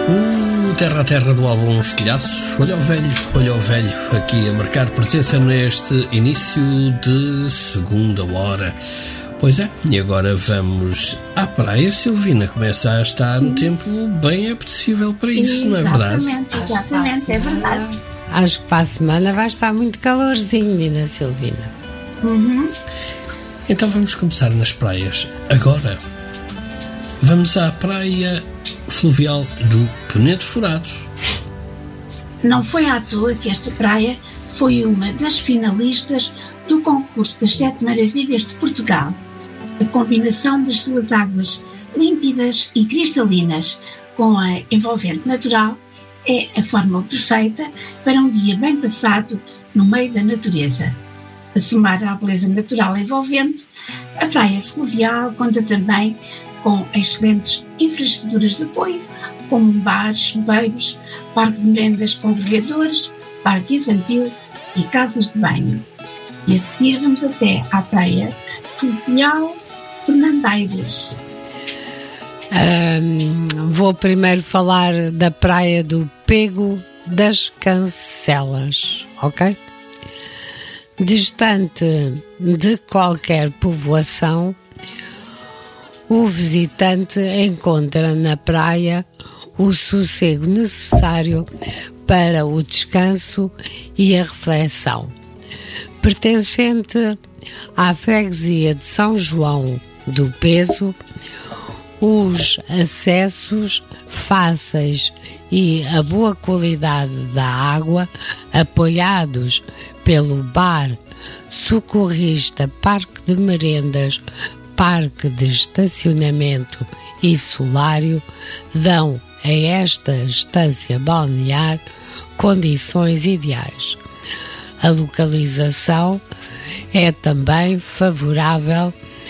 Terra a terra do álbum Os Telhaços, olha o velho, aqui a marcar presença neste início de segunda hora. Pois é, e agora vamos à praia. Silvina, começa a estar um tempo bem apetecível para isso, não é verdade? Exatamente, é verdade. Acho que para a semana vai estar muito calorzinho, Dina Silvina. Então vamos começar nas praias. Agora, vamos à praia fluvial do Penedo Furado. Não foi à toa que esta praia foi uma das finalistas do concurso das 7 Maravilhas de Portugal. A combinação das suas águas límpidas e cristalinas com a envolvente natural é a fórmula perfeita para um dia bem passado no meio da natureza. A somar à beleza natural envolvente, a praia fluvial conta também com excelentes infraestruturas de apoio, como bares, chuveiros, parque de merendas com grelhadores, parque infantil e casas de banho. E a seguir vamos até à praia fluvial Fernandeiras. Vou primeiro falar da praia do Pego das Cancelas, ok? Distante de qualquer povoação, o visitante encontra na praia o sossego necessário para o descanso e a reflexão. Pertencente à freguesia de São João do Peso, os acessos fáceis e a boa qualidade da água, apoiados pelo bar socorrista, parque de merendas, parque de estacionamento e solário, dão a esta estância balnear condições ideais. A localização é também favorável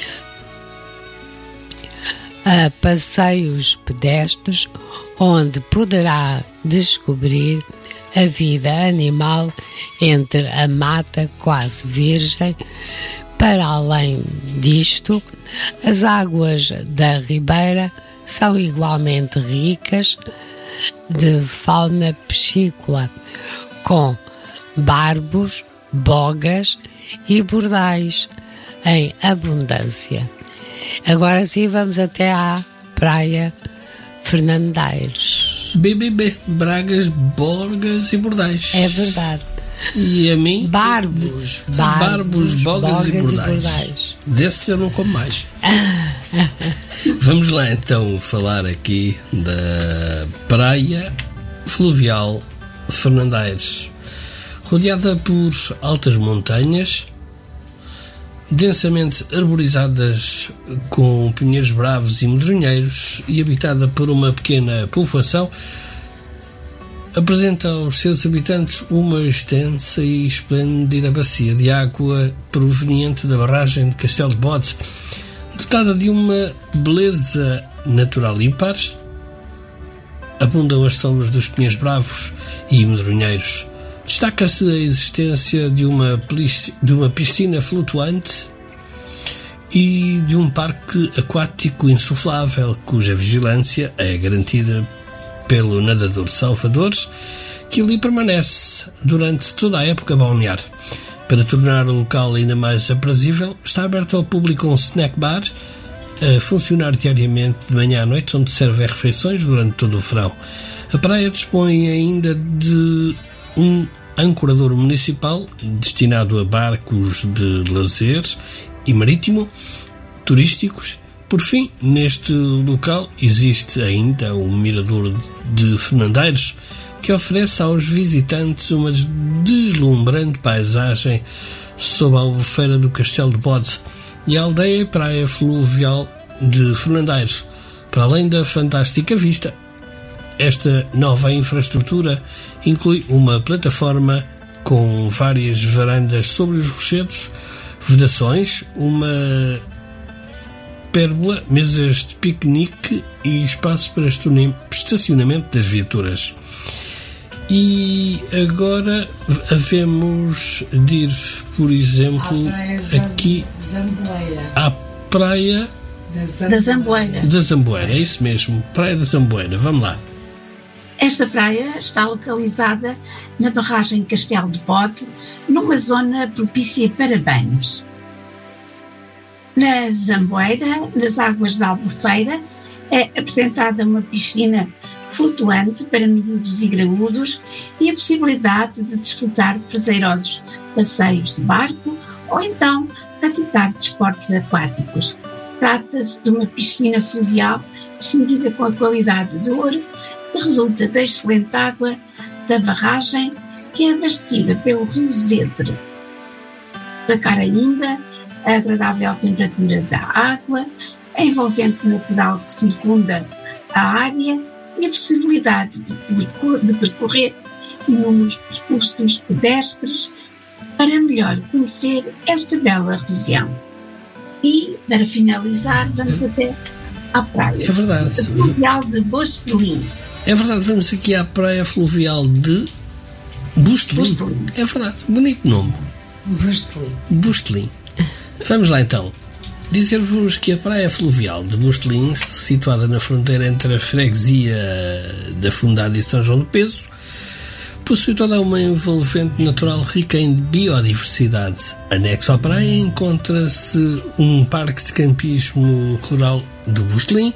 a passeios pedestres, onde poderá descobrir a vida animal entre a mata quase virgem. Para além disto, as águas da Ribeira são igualmente ricas de fauna piscícola, com barbos, bogas e bordais em abundância. Agora sim vamos até à praia Fernandeiros. BBB, Bragas, Borgas e Bordais. É verdade. E a mim? Barbos, bogas e bordais. Desses eu não como mais. Vamos lá então falar aqui da praia fluvial Fernandeiros. Rodeada por altas montanhas, densamente arborizadas com pinheiros bravos e medronheiros e habitada por uma pequena povoação, apresenta aos seus habitantes uma extensa e esplêndida bacia de água proveniente da barragem de Castelo de Bode, dotada de uma beleza natural ímpar. Abundam as sombras dos pinheiros bravos e medronheiros. Destaca-se a existência de uma piscina flutuante e de um parque aquático insuflável, cuja vigilância é garantida pelo nadador Salvador, que ali permanece durante toda a época balnear. Para tornar o local ainda mais aprazível, está aberto ao público um snack bar a funcionar diariamente de manhã à noite, onde serve refeições durante todo o verão. A praia dispõe ainda de um ancorador municipal destinado a barcos de lazer e marítimo turísticos. Por fim, neste local existe ainda o Mirador de Fernandeiros, que oferece aos visitantes uma deslumbrante paisagem sob a albufeira do Castelo de Bode e a aldeia e praia fluvial de Fernandeiros. Para além da fantástica vista, esta nova infraestrutura inclui uma plataforma com várias varandas sobre os rochedos, vedações, uma pérgola, mesas de piquenique e espaço para estacionamento das viaturas. E agora havemos de ir, por exemplo, aqui à praia da Zamboeira. Da Zamboeira, é isso mesmo, praia da Zamboeira, vamos lá. Esta praia está localizada na barragem Castelo de Bode, numa zona propícia para banhos. Na Zamboeira, nas águas da Albufeira, é apresentada uma piscina flutuante para miúdos e graúdos e a possibilidade de desfrutar de prazerosos passeios de barco ou então praticar desportos aquáticos. Trata-se de uma piscina fluvial distinguida com a qualidade de ouro que resulta da excelente água da barragem, que é abastecida pelo rio Zedre. Destacar ainda a agradável temperatura da água, a envolvente natural que circunda a área e a possibilidade de percorrer inúmeros percursos pedestres para melhor conhecer esta bela região. E, para finalizar, vamos até à praia. É verdade. Fluvial de Bustelin. É verdade, vamos aqui à praia fluvial de Bustelin. É verdade, bonito nome. Bustelin. Vamos lá então. Dizer-vos que a praia fluvial de Bustelin, situada na fronteira entre a freguesia da Fundada e São João do Peso, possui toda uma envolvente natural rica em biodiversidade. Anexo à praia encontra-se um parque de campismo rural de Bustelin,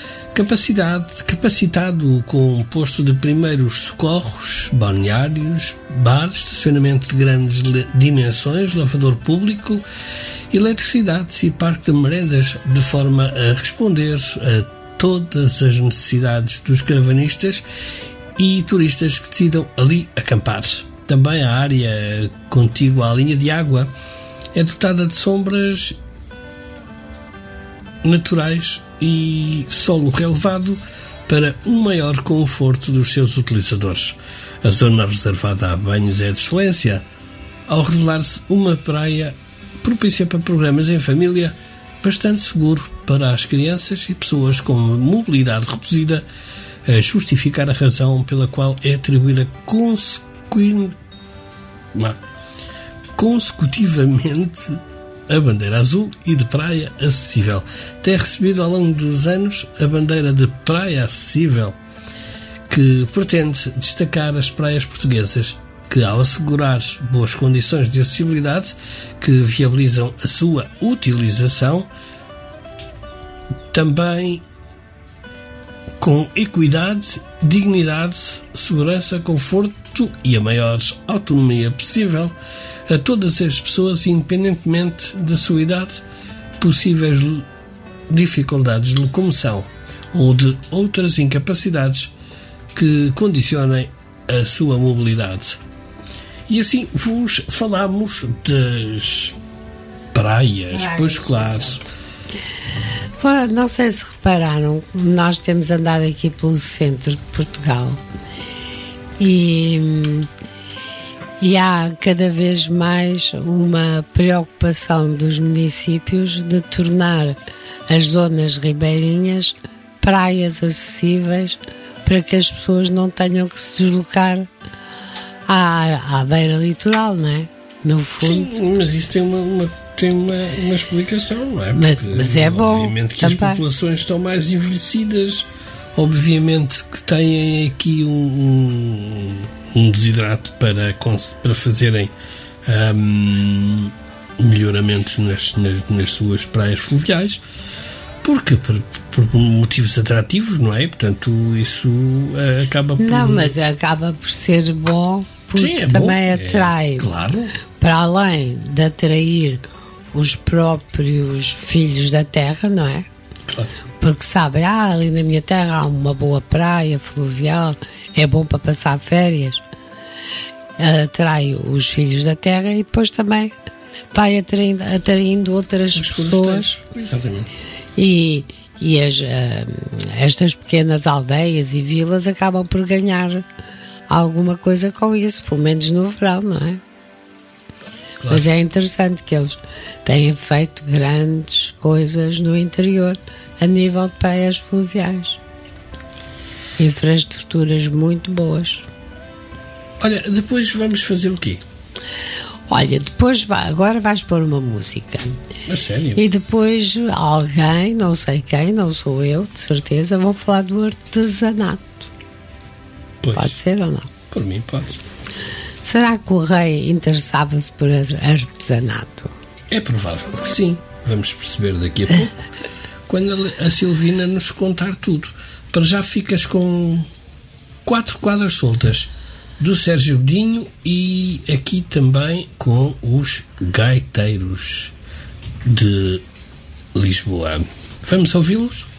capacitado com um posto de primeiros socorros, balneários, bar, estacionamento de grandes dimensões, lavador público, eletricidade e parque de merendas, de forma a responder a todas as necessidades dos caravanistas e turistas que decidam ali acampar. Também a área contígua à linha de água é dotada de sombras naturais e solo relevado para um maior conforto dos seus utilizadores. A zona reservada a banhos é de excelência, ao revelar-se uma praia propícia para programas em família, bastante seguro para as crianças e pessoas com mobilidade reduzida, a justificar a razão pela qual é atribuída consecutivamente a bandeira azul e de praia acessível. Tem recebido ao longo dos anos a bandeira de praia acessível, que pretende destacar as praias portuguesas, que ao assegurar boas condições de acessibilidade que viabilizam a sua utilização, também com equidade, dignidade, segurança, conforto e a maior autonomia possível a todas as pessoas, independentemente da sua idade, possíveis dificuldades de locomoção ou de outras incapacidades que condicionem a sua mobilidade. E assim vos falamos das praias, pois claro. Não sei se repararam, nós temos andado aqui pelo centro de Portugal e há cada vez mais uma preocupação dos municípios de tornar as zonas ribeirinhas praias acessíveis para que as pessoas não tenham que se deslocar à beira litoral, não é? No fundo. Sim, mas isso tem uma explicação, não é? Mas é bom. Obviamente que também. As populações estão mais envelhecidas, obviamente que têm aqui um desidrato para fazerem melhoramentos nas suas praias fluviais, porque por motivos atrativos, não é? Portanto, isso acaba por... Não, mas acaba por ser bom, porque sim, é também bom, atrai, claro. Para além de atrair os próprios filhos da terra, não é? Claro. Porque sabem, ali na minha terra há uma boa praia fluvial, é bom para passar férias. Atrai os filhos da terra e depois também vai atraindo outras pessoas. Exatamente. E estas pequenas aldeias e vilas acabam por ganhar alguma coisa com isso, pelo menos no verão, não é? Claro. Mas é interessante que eles têm feito grandes coisas no interior a nível de praias fluviais. Infraestruturas muito boas. Olha, depois vamos fazer o quê? Olha, depois agora vais pôr uma música. A sério? E depois alguém, não sei quem, não sou eu, de certeza, vão falar do artesanato. Pois. Pode ser ou não? Por mim pode. Será que o rei interessava-se por artesanato? É provável que sim. Vamos perceber daqui a pouco, quando a Silvina nos contar tudo. Para já ficas com 4 quadras soltas do Sérgio Godinho e aqui também com os Gaiteiros de Lisboa. Vamos ouvi-los?